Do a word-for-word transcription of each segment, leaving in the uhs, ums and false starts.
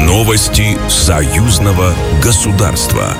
Новости союзного государства.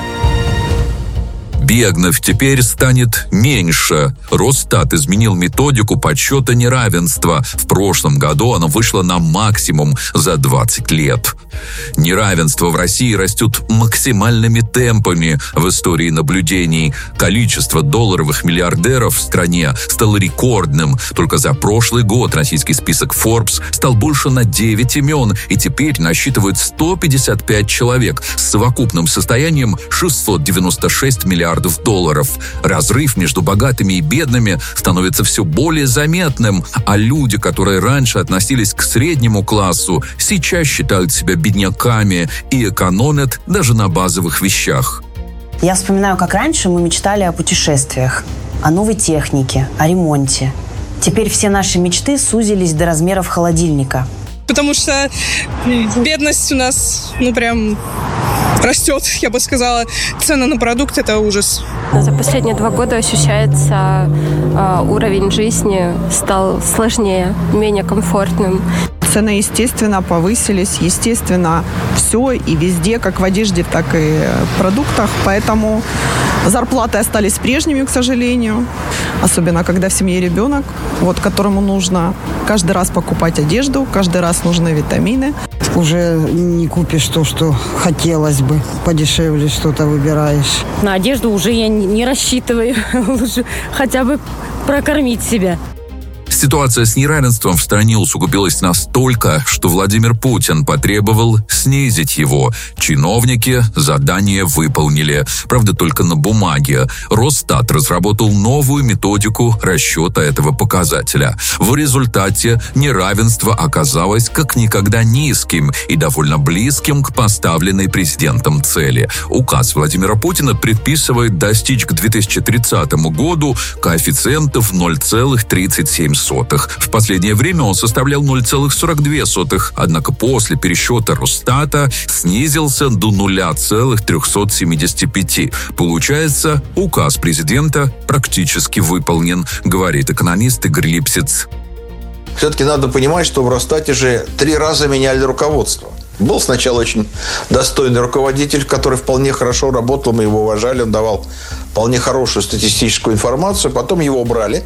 Бедных теперь станет меньше. Росстат изменил методику подсчета неравенства. В прошлом году оно вышло на максимум за двадцать лет. Неравенство в России растет максимальными темпами в истории наблюдений. Количество долларовых миллиардеров в стране стало рекордным. Только за прошлый год российский список Forbes стал больше на девять имен и теперь насчитывает сто пятьдесят пять человек с совокупным состоянием шестьсот девяносто шесть миллиардов долларов. Разрыв между богатыми и бедными становится все более заметным, а люди, которые раньше относились к среднему классу, сейчас считают себя бедняками и экономят даже на базовых вещах. Я вспоминаю, как раньше мы мечтали о путешествиях, о новой технике, о ремонте. Теперь все наши мечты сузились до размеров холодильника. Потому что бедность у нас, ну прям... растет, я бы сказала. Цены на продукты – это ужас. За последние два года ощущается э, уровень жизни стал сложнее, менее комфортным. Цены, естественно, повысились. Естественно, все и везде, как в одежде, так и в продуктах. Поэтому зарплаты остались прежними, к сожалению. Особенно, когда в семье ребенок, вот, которому нужно каждый раз покупать одежду, каждый раз нужны витамины. Уже не купишь то, что хотелось бы. Подешевле что-то выбираешь. На одежду уже я не рассчитываю. Лучше хотя бы прокормить себя. Ситуация с неравенством в стране усугубилась настолько, что Владимир Путин потребовал снизить его. Чиновники задание выполнили. Правда, только на бумаге. Росстат разработал новую методику расчета этого показателя. В результате неравенство оказалось как никогда низким и довольно близким к поставленной президентом цели. Указ Владимира Путина предписывает достичь к две тысячи тридцатому году коэффициентов ноль целых тридцать семь сотых. В последнее время он составлял ноль целых сорок две сотых, однако после пересчета Росстата снизился до ноль целых триста семьдесят пять. Получается, указ президента практически выполнен, говорит экономист Игорь Липсиц. Все-таки надо понимать, что в Росстате же три раза меняли руководство. Был сначала очень достойный руководитель, который вполне хорошо работал, мы его уважали, он давал вполне хорошую статистическую информацию, потом его убрали,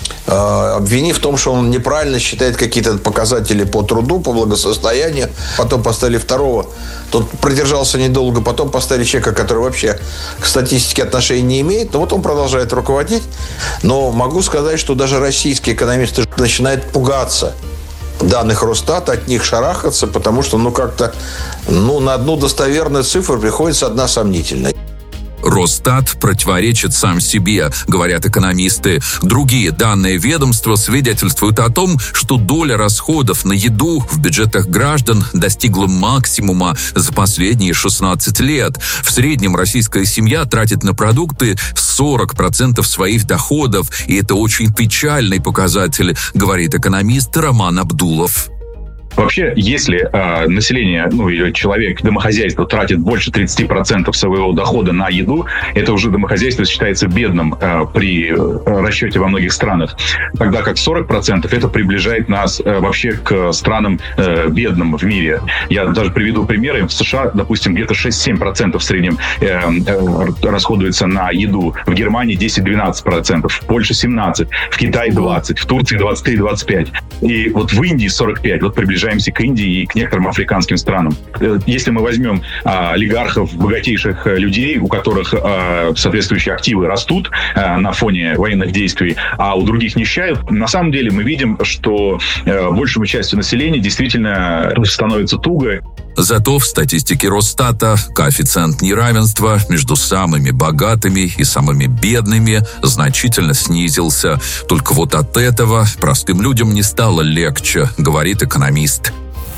обвинив в том, что он неправильно считает какие-то показатели по труду, по благосостоянию. Потом поставили второго. Тот продержался недолго. Потом поставили человека, который вообще к статистике отношения не имеет. Но вот он продолжает руководить. Но могу сказать, что даже российские экономисты начинают пугаться данных Росстата, от них шарахаться, потому что ну как-то ну, на одну достоверную цифру приходится одна сомнительная. Росстат противоречит сам себе, говорят экономисты. Другие данные ведомства свидетельствуют о том, что доля расходов на еду в бюджетах граждан достигла максимума за последние шестнадцать лет. В среднем российская семья тратит на продукты сорок процентов своих доходов, и это очень печальный показатель, говорит экономист Роман Абдулов. Вообще, если э, население, ну, или человек, домохозяйство тратит больше тридцать процентов своего дохода на еду, это уже домохозяйство считается бедным э, при расчете во многих странах. Тогда как сорок процентов это приближает нас э, вообще к странам э, бедным в мире. Я даже приведу примеры. В США, допустим, где-то шесть-семь процентов в среднем э, э, расходуется на еду. В Германии десять-двенадцать процентов, в Польше семнадцать процентов, в Китае двадцать процентов, в Турции двадцать три - двадцать пять процентов. И вот в Индии сорок пять процентов. Вот приближается к Индии и к некоторым африканским странам. Если мы возьмем а, олигархов, богатейших людей, у которых а, соответствующие активы растут а, на фоне военных действий, а у других нищают, на самом деле мы видим, что а, большему части населения действительно становится туго. Зато в статистике Росстата коэффициент неравенства между самыми богатыми и самыми бедными значительно снизился. Только вот от этого простым людям не стало легче, говорит экономист.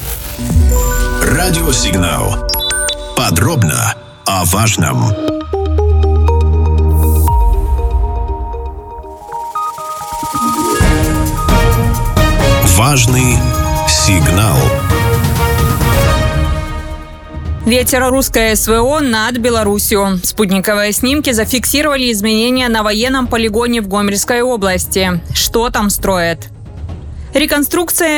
Радиосигнал. Подробно о важном. Важный сигнал. Ветер русское СВО над Беларусью. Спутниковые снимки зафиксировали изменения на военном полигоне в Гомельской области. Что там строят? Реконструкция